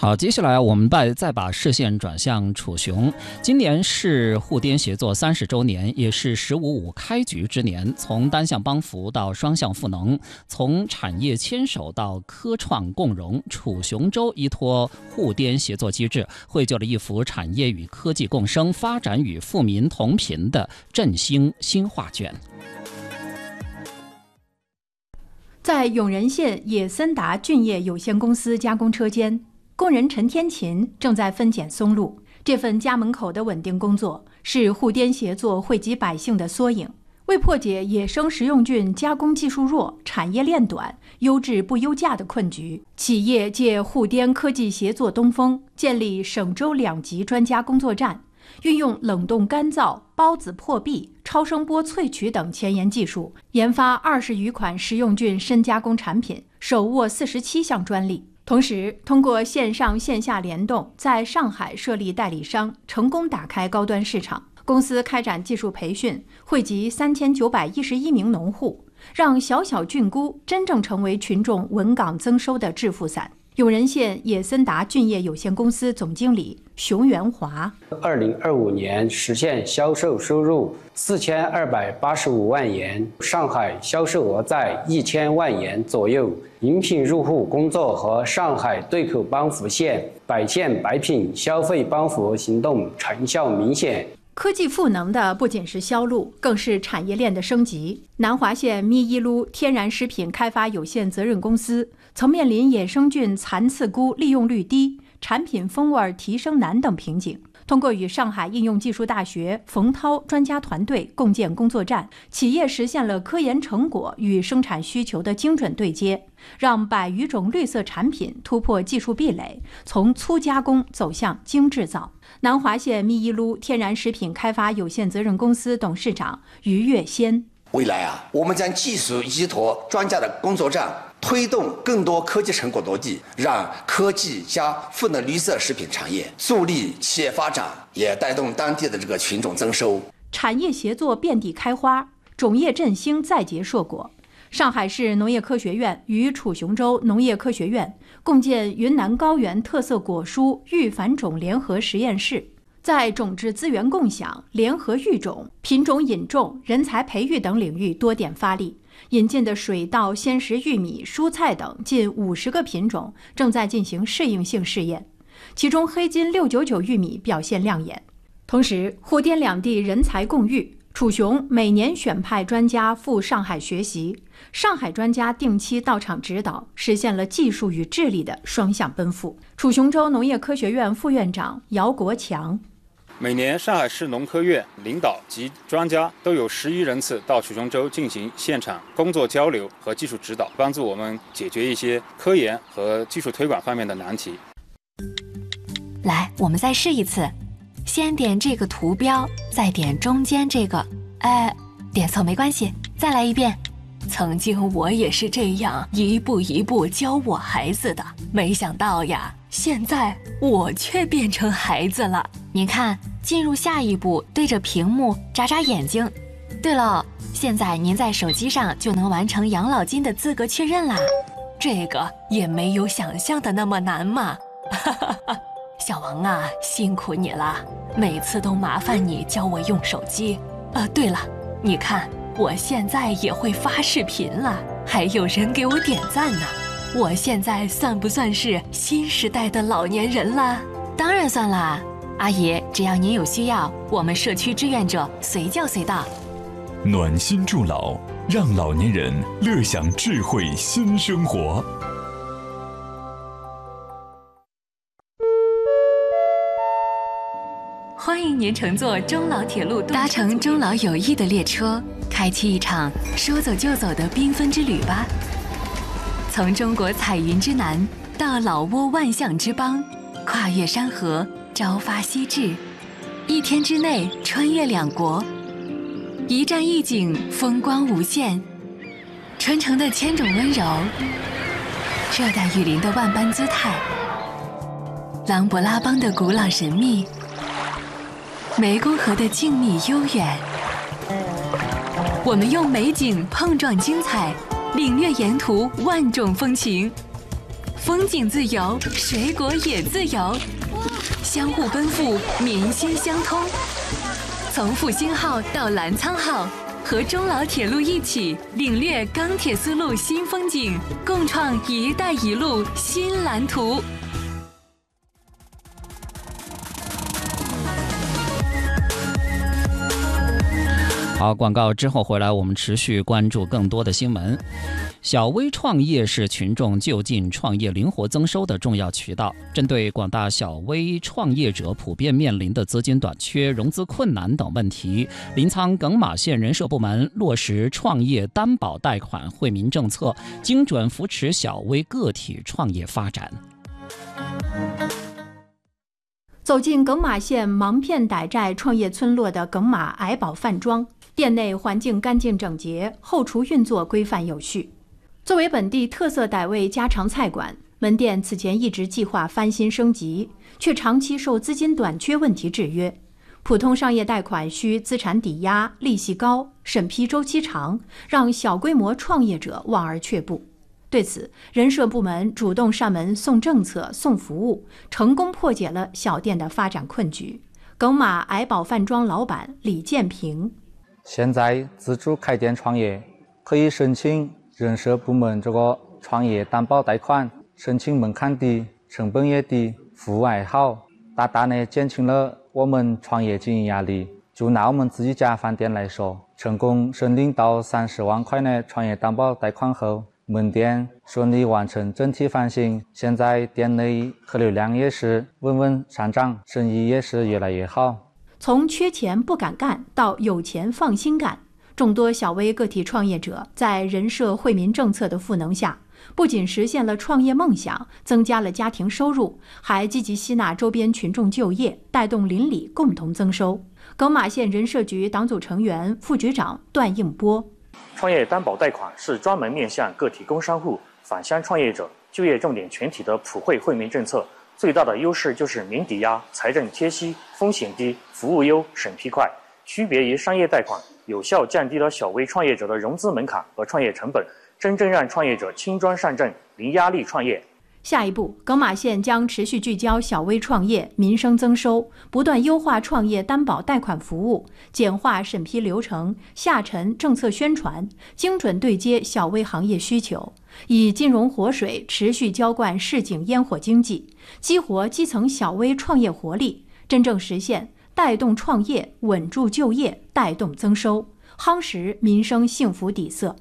好，接下来我们再把视线转向楚雄。今年是沪滇协作30周年，也是“15.5”开局之年。从单向帮扶到双向赋能，从产业牵手到科创共融，楚雄州依托沪滇协作机制，绘就了一幅产业与科技共生、发展与富民同频的振兴新画卷。 在永仁县野森达菌业有限公司加工车间，工人陈天琴正在分拣松露。这份家门口的稳定工作是沪滇协作惠及百姓的缩影。为破解野生食用菌加工技术弱、产业链短、优质不优价的困局，企业借沪滇科技协作东风，建立省州2级专家工作站，运用冷冻干燥、孢子破壁、超声波萃取等前沿技术，研发20余款食用菌深加工产品，手握47项专利。同时，通过线上线下联动，在上海设立代理商，成功打开高端市场。公司开展技术培训，惠及3911名农户，让小小菌菇真正成为群众稳岗增收的致富伞。永仁县野森达菌业有限公司总经理熊元华 ：2025年实现销售收入4285万元，上海销售额在1000万元左右。饮品入户工作和上海对口帮扶线百县百品消费帮扶行动成效明显。 科技赋能的不仅是销路，更是产业链的升级。南华县咪一撸天然食品开发有限责任公司曾面临野生菌残刺菇利用率低、产品风味提升难等瓶颈。通过与上海应用技术大学冯涛专家团队共建工作站，企业实现了科研成果与生产需求的精准对接，让100余种绿色产品突破技术壁垒，从粗加工走向精制造。南华县咪一撸天然食品开发有限责任公司董事长于月仙： 未来我们将技术依托专家的工作站，推动更多科技成果落地，让科技加赋能绿色食品产业，助力企业发展，也带动当地的这个群众增收。 产业协作遍地开花，种业振兴再结硕果。上海市农业科学院与楚雄州农业科学院共建云南高原特色果蔬育繁种联合实验室，在种质资源共享、联合育种、品种引种、人才培育等领域多点发力。引进的水稻、鲜食玉米、蔬菜等近50个品种正在进行适应性试验，其中黑金699玉米表现亮眼。同时，沪滇两地人才共育，楚雄每年选派专家赴上海学习，上海专家定期到场指导，实现了技术与智力的双向奔赴。楚雄州农业科学院副院长姚国强： 每年上海市农科院领导及专家都有10余人次到楚雄州进行现场工作交流和技术指导，帮助我们解决一些科研和技术推广方面的难题。 来，我们再试一次，先点这个图标，再点中间这个，点错没关系，再来一遍。曾经我也是这样一步一步教我孩子的，没想到呀，现在我却变成孩子了。你看，进入下一步，对着屏幕眨眨眼睛。对了，现在您在手机上就能完成养老金的资格确认啦。这个也没有想象的那么难嘛。小王啊，辛苦你了，每次都麻烦你教我用手机。对了，你看我现在也会发视频了，还有人给我点赞呢。我现在算不算是新时代的老年人了？当然算啦，阿姨，只要您有需要，我们社区志愿者随叫随到。 暖心助老，让老年人乐享智慧新生活。 欢迎您乘坐中老铁路，搭乘中老友谊的列车，开启一场说走就走的缤纷之旅吧。从中国彩云之南到老挝万象之邦，跨越山河，朝发夕至，1天之内穿越2国，一站一景，风光无限。春城的千种温柔，热带雨林的万般姿态，琅勃拉邦的古老神秘，湄公河的静谧悠远。我们用美景碰撞精彩，领略沿途万种风情。 风景自由，水果也自由，相互奔赴，民心相通。从复兴号到澜沧号，和中老铁路一起领略钢铁丝路新风景，共创“一带一路”新蓝图。 好，广告之后回来，我们持续关注更多的新闻。小微创业是群众就近创业、灵活增收的重要渠道。针对广大小微创业者普遍面临的资金短缺、融资困难等问题，临沧耿马县人社部门落实创业担保贷款惠民政策，精准扶持小微个体创业发展。 走进耿马县芒片傣寨创业村落的耿马矮宝饭庄，店内环境干净整洁，后厨运作规范有序。作为本地特色傣味家常菜馆，门店此前一直计划翻新升级，却长期受资金短缺问题制约。普通商业贷款需资产抵押，利息高，审批周期长，让小规模创业者望而却步。对此，人社部门主动上门送政策、送服务，成功破解了小店的发展困局。耿马矮宝饭庄老板李建平： 现在自主开店创业，可以申请人社部门这个创业担保贷款，申请门槛低，成本也低，服务还好，大大的减轻了我们创业经营压力。就拿我们自己家饭店来说，成功申领到30万块的创业担保贷款后，门店顺利完成整体翻新，现在店内客流量也是稳稳上涨，生意也是越来越好。 从缺钱不敢干到有钱放心干，众多小微个体创业者在人社惠民政策的赋能下，不仅实现了创业梦想，增加了家庭收入，还积极吸纳周边群众就业，带动邻里共同增收。耿马县人社局党组成员、副局长段应波： 创业担保贷款是专门面向个体工商户、返乡创业者、就业重点群体的普惠惠民政策，最大的优势就是零抵押、财政贴息、风险低、服务优、审批快。区别于商业贷款，有效降低了小微创业者的融资门槛和创业成本，真正让创业者轻装上阵、零压力创业。 下一步，耿马县将持续聚焦小微创业、民生增收，不断优化创业担保贷款服务，简化审批流程，下沉政策宣传，精准对接小微行业需求，以金融活水持续浇灌市井烟火经济，激活基层小微创业活力，真正实现带动创业、稳住就业、带动增收，夯实民生幸福底色。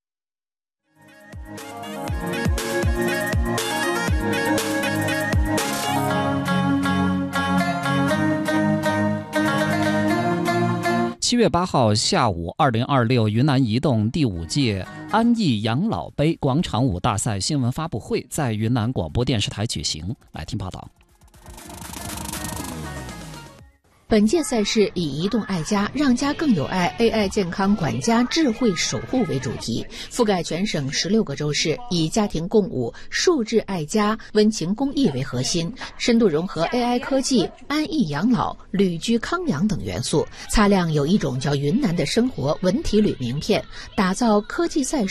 7月8号下午，2026云南移动第5届安逸养老杯广场舞大赛新闻发布会在云南广播电视台举行。来听报道。 本届赛事以移动爱家，让家更有爱 AI 健康管家智慧守护为主题，覆盖全省16个州市，以家庭共舞、数字爱家、温情公益为核心，深度融合 AI 科技、安逸养老、旅居康养等元素，擦亮有一种叫云南的生活文体旅名片，打造科技赛事